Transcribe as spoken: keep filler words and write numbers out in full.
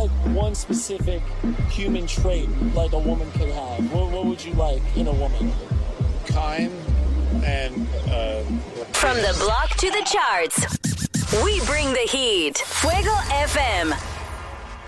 like one specific human trait like a woman could have? What, what would you like in a woman? Kind and uh from the block to the charts, we bring the heat. Fuego F M.